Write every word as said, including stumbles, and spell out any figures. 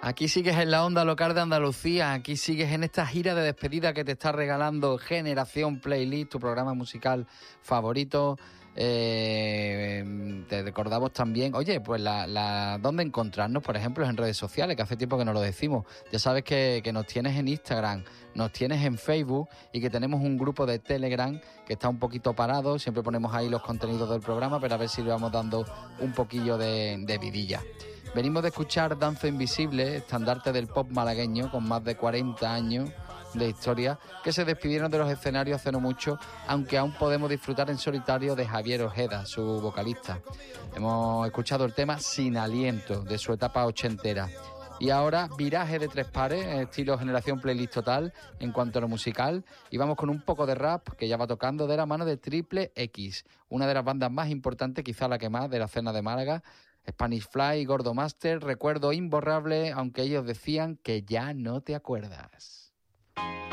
Aquí sigues en la onda local de Andalucía, aquí sigues en esta gira de despedida que te está regalando Generación Playlist, tu programa musical favorito. Eh, te recordamos también, oye, pues la, la dónde encontrarnos, por ejemplo, en redes sociales, que hace tiempo que no lo decimos. Ya sabes que, que nos tienes en Instagram, nos tienes en Facebook y que tenemos un grupo de Telegram que está un poquito parado. Siempre ponemos ahí los contenidos del programa, pero a ver si le vamos dando un poquillo de, de vidilla. Venimos de escuchar Danza Invisible, estandarte del pop malagueño con más de cuarenta años de historia, que se despidieron de los escenarios hace no mucho, aunque aún podemos disfrutar en solitario de Javier Ojeda, su vocalista. Hemos escuchado el tema Sin Aliento, de su etapa ochentera. Y ahora, viraje de tres pares, estilo Generación Playlist total, en cuanto a lo musical, y vamos con un poco de rap, que ya va tocando de la mano de Triple X, una de las bandas más importantes, quizá la que más, de la escena de Málaga. Spanish Fly, Gordo Master, recuerdo imborrable, aunque ellos decían que ya no te acuerdas.